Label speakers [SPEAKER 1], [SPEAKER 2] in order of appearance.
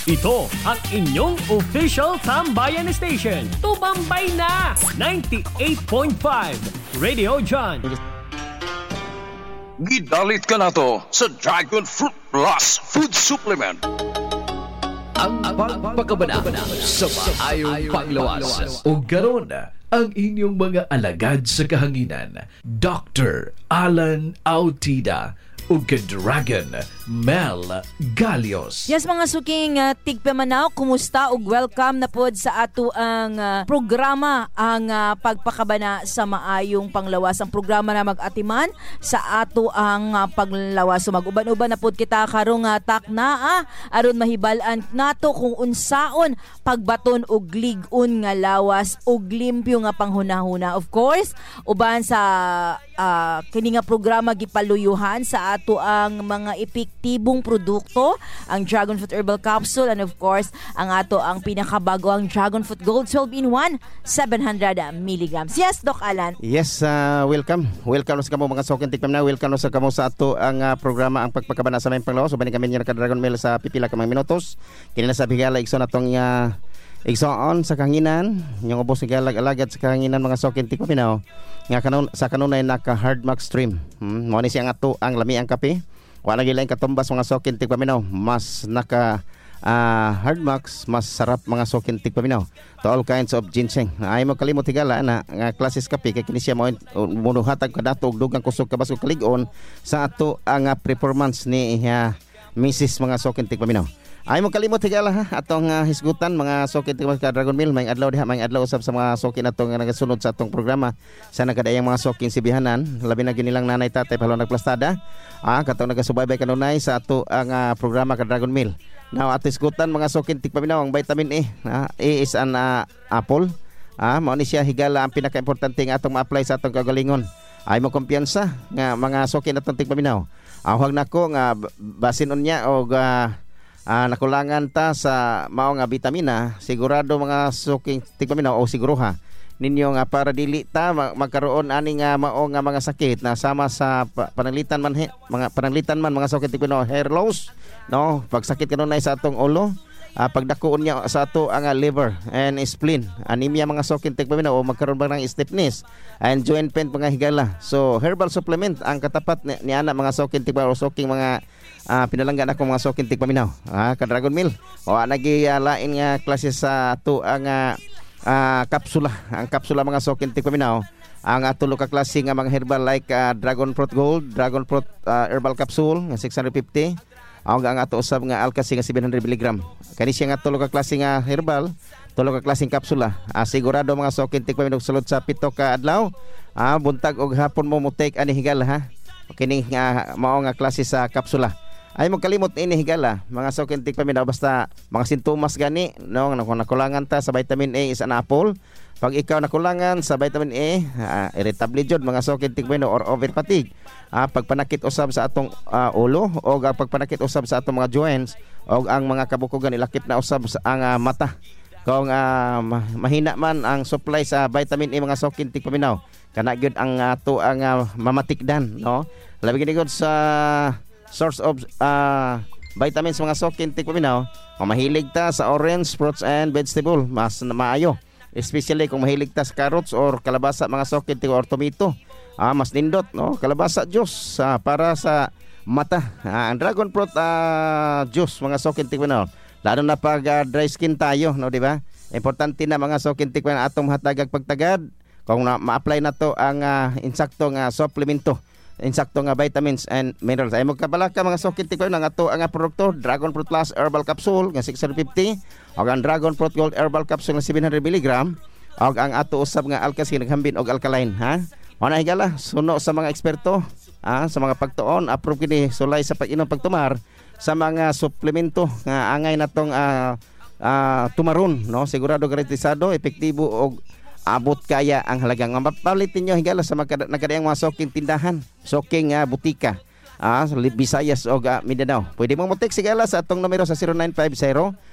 [SPEAKER 1] Ito ang inyong official Tambayan Station. Tumambay na! 98.5 Radio John.
[SPEAKER 2] Gidalit ka na to sa Dragon Fruit Plus Food Supplement.
[SPEAKER 3] Ang pagpakabana sa maayong panglawas. O garon ang inyong mga alagad sa kahanginan. Dr. Alan Autida ug Dragon Mel Galios.
[SPEAKER 4] Yes, mga suking tigpamanaw, kumusta ug welcome na pod sa ato ang programa ang pagpakabana sa maayong panglawas. Ang programa na mag-atiman sa ato ang panglawas. So mag-uban-uban na pod kita karong takna aron mahibalan nato kung unsaon pagbaton og lig-on nga lawas ug limpyo nga panghunahuna. Of course, uban sa kini nga programa gipaluyuhan sa ato ang mga epektibong produkto, ang Dragon Fruit Herbal Capsule, and of course, ang ato ang pinakabago ang Dragon Fruit Gold 12-in-1, 700 milligrams. Yes, Doc Alan.
[SPEAKER 5] Yes, welcome. Welcome sa kamo mga sokin tikpam na. Welcome sa kamo sa ato ang programa ang pagpakabana sa mayong panglawas. So, bani kami niya Dragon Mel sa pipila ka mga minutos. Kini na sa bigala igsoon atong igsoon sa kahanginan, yung ubos ng alagad sa kahanginan mga sokin tikpam nga sa kanunay naka hard max stream. Mo ni siya ato ang lami ang kape. Wala gyud lain katumbas mga sokin tigpaminaw. Mas naka hard max, mas sarap mga sokin tigpaminaw. To all kinds of ginseng. Ay mo kalimot higala na nga klases kape kay kini siya mo munuhatag kadato og dugang kusog kabas og kalig-on sa ato ang performance ni Mrs. mga sokin tigpaminaw. Ay mo kalimot higala atong hisgutan mga sokin ka Dragon Mill may adlaw diha may adlaw usab sa mga sokin atong nagasunod sa atong programa sa nagkadayang mga sokin sibihanan labi na ginilang nanay tatay palo nagplastada katong nagasubaybay kanunay sa ato ang programa ka Dragon Mill. Now at hisgutan mga sokin tigpaminaw ang vitamin E. E is an apple. Mao ni siya higala ang pinaka-importante nga atong ma-apply sa atong kagalingon. Ay mo kumpiyansa nga mga sokin atong tigpaminaw. Awag nako nga basin unya og nakulangan ta sa mao nga bitamina, sigurado mga suking tigpaminaw o siguruha ninyo nga para dili ta magkaroon ani nga mao nga mga sakit na sama sa pananglitan man mga suking tigpaminaw, hair loss, no, pagsakit kanunay sa atong ulo, pagdakuon niya sa ato ang liver and spleen, anemia mga suking tigpaminaw o magkaroon ba ng stiffness and joint pain mga higala. So herbal supplement ang katapat ni ana mga suking tigpaminaw o suking mga pinalanggan ako mga sokin tigpaminaw ka Dragon Mill o lain nga klase sa ato ang kapsula. Ang kapsula mga sokin tigpaminaw ang tulo ka klase nga mga herbal like Dragon Fruit Gold, Dragon Fruit Herbal Capsule nga 650 ang ato usab nga Alkazi nga 700 mg. Kani siya nga tulo ka klase nga herbal, tulo ka klaseng kapsula. Sigurado mga sokin tigpaminaw sulod sa 7 ka adlaw buntag og hapon mo take ani higala kini nga mao nga klase sa kapsula. Ay mo kalimot ini higala mga sokin tigpaminaw basta mga sintomas gani no nakulangan ta sa vitamin A is an apple. Pag ikaw nakulangan sa vitamin A, irritable jud mga sokin tigpaminaw or over fatigue. Pagpanakit usab sa atong ulo o pagpanakit usab sa atong mga joints o ang mga kabukugan ilakip na usab sa ang mata. Kung mahina man ang supply sa vitamin A mga sokin tigpaminaw, kana gyud ang ato ang mamatikdan no. Labi gid sa source of vitamins mga sokin tigpaminaw, mahilig ta sa orange, fruits and vegetable, mas maayo. Especially kung mahilig ta sa carrots or kalabasa mga sokin or tomato. Mas nindot no, kalabasa juice para sa mata. Ang dragon fruit juice mga sokin tigpaminaw. Lalo na pag dry skin tayo, no, di ba? Importante na mga sokin tigpaminaw atong hatagag pagtagad kung ma-apply na to ang insakto nga supplemento. Insakto nga vitamins and minerals. Ay magkabalaka mga sokin tigpaminaw nga ato ang produkto Dragon Fruit Plus Herbal Capsule nga 650 o ang Dragon Fruit Gold Herbal Capsule nga 700 mg o ang ato usab nga Alkazi naghambin og alkaline Ana higala suno sa mga eksperto sa mga pagtuon approve kini sulay sa pag-inom pagtumar sa mga suplemento nga angay natong tumaron no, sigurado garantisado epektibo og abot kaya ang halagang mapalitin nyo higala sa nagkadayang mga soking tindahan, soking butika, Visayas o Mindanao. Pwede mong mutik sigala sa atong numero sa